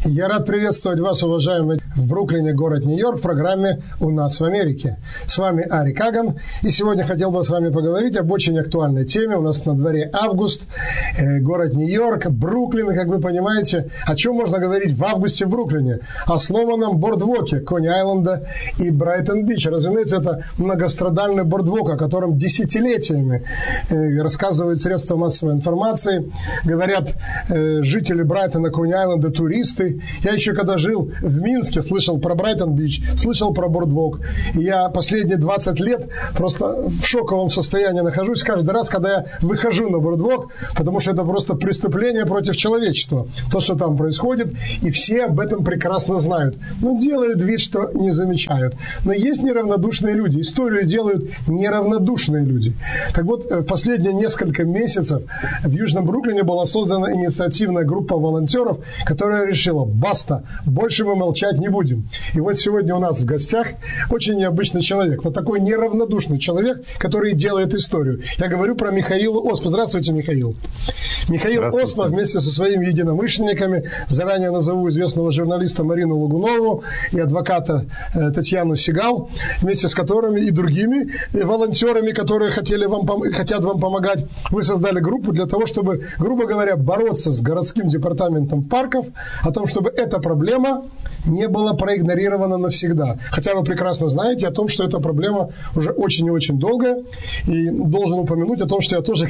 Я рад приветствовать вас, уважаемые, в Бруклине, город Нью-Йорк, в программе «У нас в Америке». С вами Ари Каган, и сегодня хотел бы с вами поговорить об очень актуальной теме. У нас на дворе август, город Нью-Йорк, Бруклин, и, как вы понимаете, о чем можно говорить в августе в Бруклине? О сломанном бордвоке Кони-Айленда и Брайтон-Бич. Разумеется, это многострадальный бордвок, о котором десятилетиями рассказывают средства массовой информации. Говорят жители Брайтона, Кони-Айленда, туристы. Я еще когда жил в Минске, слышал про Брайтон-Бич, слышал про бордвок. И я последние 20 лет просто в шоковом состоянии нахожусь каждый раз, когда я выхожу на бордвок, потому что это просто преступление против человечества. То, что там происходит, и все об этом прекрасно знают. Но делают вид, что не замечают. Но есть неравнодушные люди. Историю делают неравнодушные люди. Так вот, в последние несколько месяцев в Южном Бруклине была создана инициативная группа волонтеров, которая решила: баста, больше мы молчать не будем. И вот сегодня у нас в гостях очень необычный человек. Вот такой неравнодушный человек, который делает историю. Я говорю про Михаила Оспа. Здравствуйте, Михаил. Михаил Оспа вместе со своими единомышленниками, заранее назову известного журналиста Марину Лагунову и адвоката Татьяну Сигал, вместе с которыми и другими волонтерами, которые хотят вам помогать, вы создали группу для того, чтобы, грубо говоря, бороться с городским департаментом парков, о том, чтобы эта проблема не была проигнорирована навсегда. Хотя вы прекрасно знаете о том, что эта проблема уже очень и очень долгая. И должен упомянуть о том, что я тоже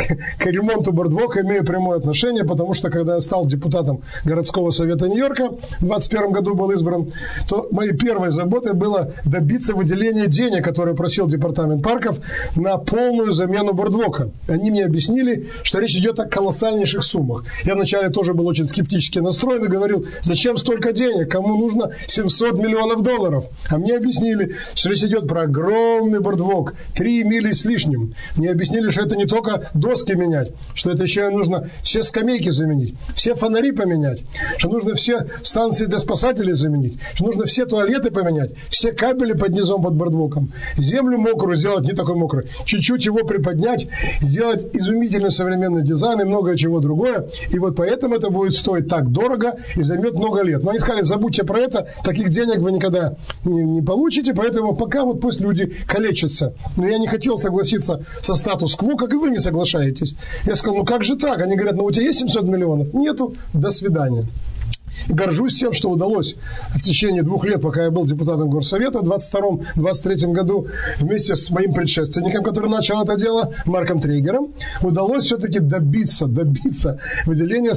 к ремонту бордвока имею прямое отношение, потому что когда я стал депутатом городского совета Нью-Йорка, в 2021 году был избран, то моей первой заботой было добиться выделения денег, которые просил департамент парков, на полную замену бордвока. Они мне объяснили, что речь идет о колоссальнейших суммах. Я вначале тоже был очень скептически настроен и говорил: зачем столько денег, кому нужно $700 миллионов? А мне объяснили, что речь идет про огромный бордвок, 3 мили с лишним. Мне объяснили, что это не только доски менять, что это еще и нужно все скамейки заменить, все фонари поменять, что нужно все станции для спасателей заменить, что нужно все туалеты поменять, все кабели под низом, под бордвоком, землю мокрую сделать, не такой мокрой, чуть-чуть его приподнять, сделать изумительный современный дизайн и многое чего другое. И вот поэтому это будет стоить так дорого и займет много лет. Но они сказали: забудьте про это, таких денег вы никогда не получите, поэтому пока вот пусть люди калечатся. Но я не хотел согласиться со статус-кво, как и вы не соглашаетесь. Я сказал: ну как же так? Они говорят: ну у тебя есть 700 миллионов? Нету, до свидания. Горжусь тем, что удалось в течение 2 лет, пока я был депутатом горсовета в 22-23 году, вместе с моим предшественником, который начал это дело, Марком Трейгером, удалось все-таки добиться выделения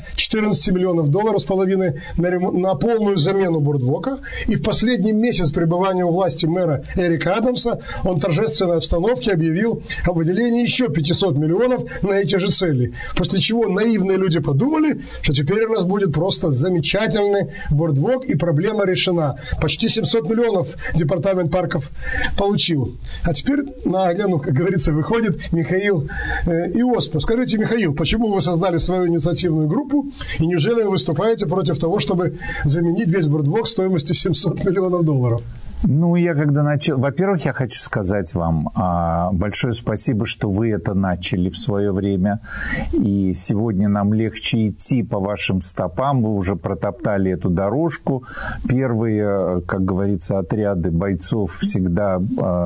$114 миллионов с половиной на полную замену бордвока. И в последний месяц пребывания у власти мэра Эрика Адамса он в торжественной обстановке объявил о выделении еще 500 миллионов на эти же цели. После чего наивные люди подумали, что теперь у нас будет просто замечательный бордвок, и проблема решена. Почти 700 миллионов департамент парков получил. А теперь на арену, как говорится, выходит Михаил Оспа. Скажите, Михаил, почему вы создали свою инициативную группу, и неужели вы выступаете против того, чтобы заменить весь бордвок стоимостью $700 миллионов? Ну, я когда начал... Во-первых, я хочу сказать вам большое спасибо, что вы это начали в свое время. И сегодня нам легче идти по вашим стопам. Вы уже протоптали эту дорожку. Первые, как говорится, отряды бойцов всегда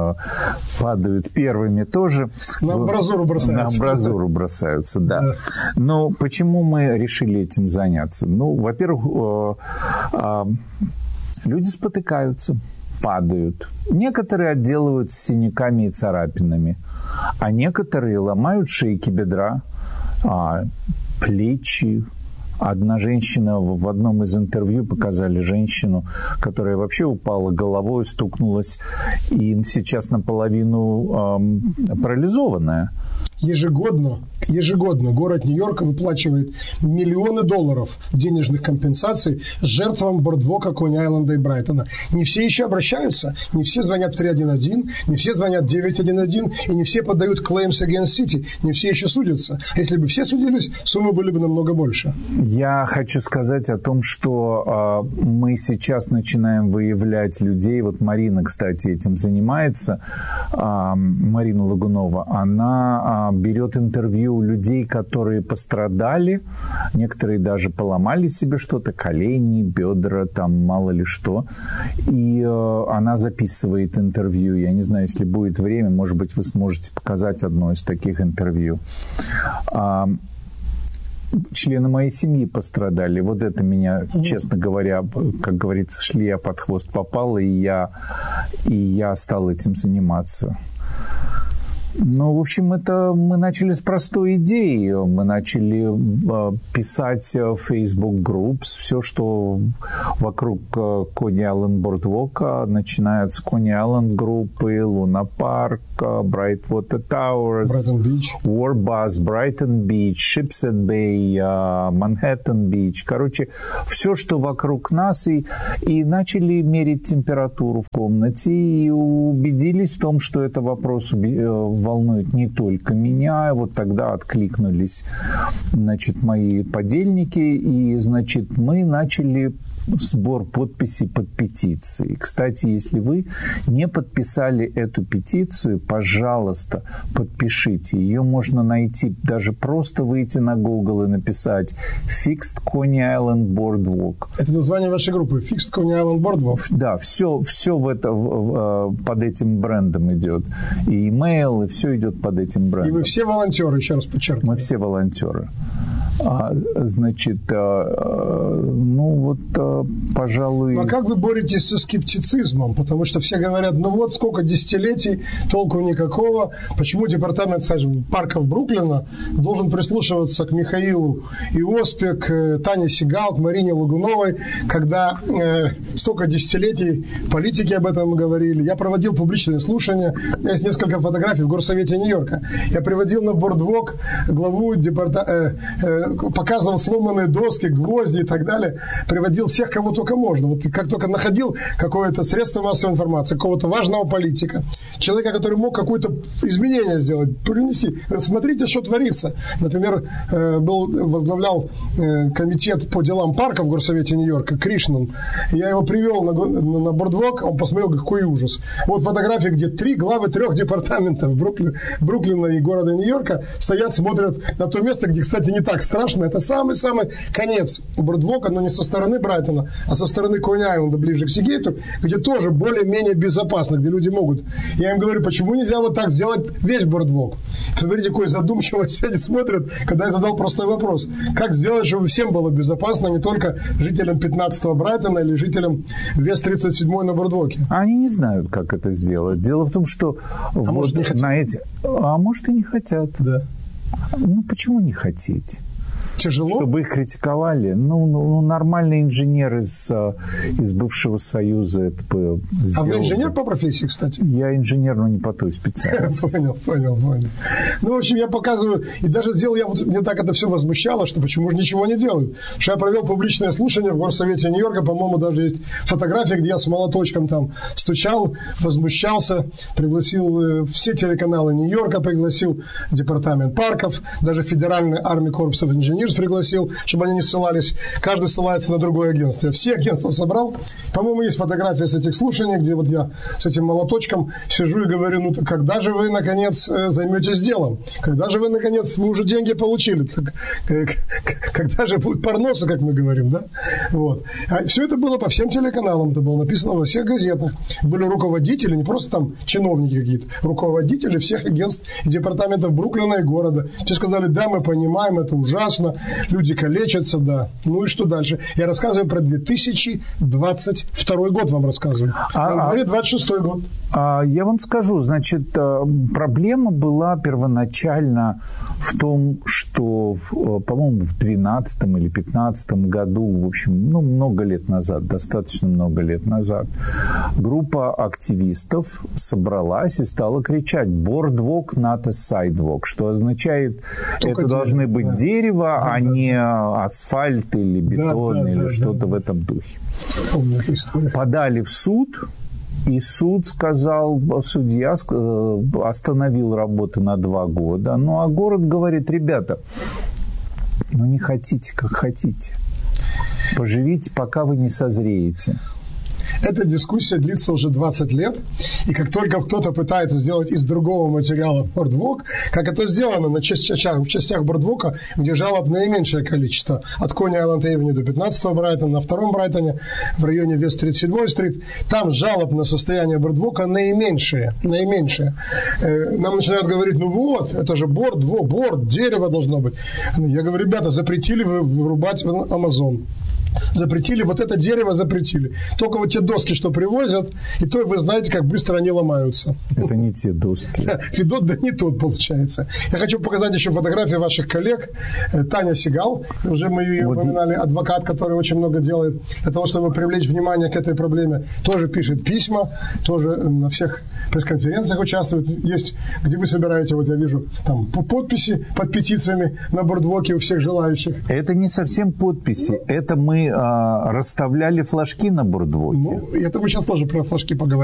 падают первыми тоже. На амбразуру бросаются. На амбразуру бросаются, да. Но почему мы решили этим заняться? Ну, во-первых, люди спотыкаются, падают. Некоторые отделывают синяками и царапинами, а некоторые ломают шейки бедра, плечи. Одна женщина, в одном из интервью показали женщину, которая вообще упала головой, стукнулась, и сейчас наполовину парализованная. Ежегодно город Нью-Йорк выплачивает миллионы долларов денежных компенсаций жертвам бордвока, Кони-Айленда и Брайтона. Не все еще обращаются, не все звонят в 311, не все звонят в 911, и не все подают claims against city, не все еще судятся. Если бы все судились, суммы были бы намного больше. Я хочу сказать о том, что мы сейчас начинаем выявлять людей. Вот Марина, кстати, этим занимается, Марина Лагунова. Она берет интервью у людей, которые пострадали. Некоторые даже поломали себе что-то, колени, бедра, там мало ли что. И она записывает интервью. Я не знаю, если будет время, может быть, вы сможете показать одно из таких интервью. Члены моей семьи пострадали. Вот это меня, честно говоря, как говорится, шлея под хвост попало, и я стал этим заниматься. Ну, в общем, это мы начали с простой идеи. Мы начали писать в Facebook Groups. Все, что вокруг Coney Island Boardwalk, начиная с Coney Island группы, Луна Парк, Brightwater Towers, Warbus, Brighton Beach, Shipshead Bay, Manhattan Beach. Короче, все, что вокруг нас. И начали мерить температуру в комнате и убедились в том, что это вопрос волнует не только меня. Вот тогда откликнулись, значит, мои подельники, и, значит, мы начали сбор подписей под петицией. Кстати, если вы не подписали эту петицию, пожалуйста, подпишите. Ее можно найти, даже просто выйти на Google и написать Fixed Coney Island Boardwalk. Это название вашей группы, Fixed Coney Island Boardwalk? Да, все под этим брендом идет. И email, и все идет под этим брендом. И вы все волонтеры, еще раз подчеркну. Мы все волонтеры. Значит, пожалуй... Ну, а как вы боретесь со скептицизмом? Потому что все говорят, ну вот сколько десятилетий, толку никакого. Почему департамент, скажем, парков Бруклина должен прислушиваться к Михаилу Иоспе, к Тане Сигал, к Марине Лагуновой, когда столько десятилетий политики об этом говорили. Я проводил публичные слушания. У меня есть несколько фотографий в Горсовете Нью-Йорка. Я приводил на бордвок главу показывал сломанные доски, гвозди и так далее, приводил всех, кого только можно. Вот как только находил какое-то средство массовой информации, какого-то важного политика, человека, который мог какое-то изменение сделать, принести. Смотрите, что творится. Например, возглавлял комитет по делам парка в Горсовете Нью-Йорка, Кришнан. Я его привел на бордвок, он посмотрел, какой ужас. Вот фотографии, где 3 главы 3 департаментов Бруклина и города Нью-Йорка стоят, смотрят на то место, где, кстати, не так страшно. Это самый-самый конец бордвока, но не со стороны Брайтона, а со стороны Кони-Айленда, ближе к Сигейту, где тоже более-менее безопасно, где люди могут. Я им говорю, почему нельзя вот так сделать весь бордвок? Посмотрите, какой задумчивый сидит, смотрят, когда я задал простой вопрос. Как сделать, чтобы всем было безопасно, не только жителям 15-го Брайтона или жителям Вест-37 на бордвоке? Они не знают, как это сделать. Дело в том, что может, не хотят. А может, и не хотят. Да. Ну, почему не хотеть? Тяжело? Чтобы их критиковали. Ну, нормальный инженер из бывшего Союза это бы сделал. А вы инженер по профессии, кстати? Я инженер, но не по той специальности. Понял. Ну, в общем, я показываю, и даже сделал, мне так это все возмущало, что почему же ничего не делают. Что я провел публичное слушание в Горсовете Нью-Йорка, по-моему, даже есть фотография, где я с молоточком там стучал, возмущался, пригласил все телеканалы Нью-Йорка, пригласил департамент парков, даже Федеральный Army Corps of Engineers пригласил, чтобы они не ссылались. Каждый ссылается на другое агентство. Я все агентства собрал. По-моему, есть фотография с этих слушаний, где вот я с этим молоточком сижу и говорю, ну, когда же вы, наконец, займетесь делом? Когда же вы, наконец, вы уже деньги получили? Когда же будет парноса, как мы говорим, да? Вот. А все это было по всем телеканалам, это было написано во всех газетах. Были руководители, не просто там чиновники какие-то, руководители всех агентств и департаментов Бруклина и города. Все сказали, да, мы понимаем, это ужасно, люди калечатся, да. Ну и что дальше? Я рассказываю про 2022 год, вам рассказываю. А на дворе 26-й год. Я вам скажу, значит, проблема была первоначально в том, что, по-моему, в 2012 или 2015 году, в общем, ну, много лет назад, достаточно много лет назад, группа активистов собралась и стала кричать «Boardwalk, not a sidewalk», что означает, только это должны быть дерево, а не асфальт или бетон или что-то в этом духе. Подали в суд, и суд сказал, судья остановил работы на 2 года. Ну, а город говорит, ребята, ну не хотите, как хотите. Поживите, пока вы не созреете. Эта дискуссия длится уже 20 лет, и как только кто-то пытается сделать из другого материала бордвок, как это сделано в частях бордвока, где жалоб наименьшее количество, от Кони-Айленд-Эйвеню до 15-го Брайтона, на втором Брайтоне, в районе Вест-37-й стрит, там жалоб на состояние бордвока наименьшее. Нам начинают говорить, ну вот, это же борд, дерево должно быть. Я говорю, ребята, запретили вы вырубать в Амазон. Запретили, вот это дерево запретили. Только вот те доски, что привозят, и то вы знаете, как быстро они ломаются. Это не те доски. Федот, да не тот, получается. Я хочу показать еще фотографии ваших коллег. Таня Сигал, уже мы ее упоминали, адвокат, который очень много делает для того, чтобы привлечь внимание к этой проблеме. Тоже пишет письма, тоже на всех пресс-конференциях участвует. Есть, где вы собираете, вот я вижу, там подписи под петициями на бордвоке у всех желающих. Это не совсем подписи, это мы расставляли флажки на бордвоке. Ну, это мы сейчас тоже про флажки поговорим.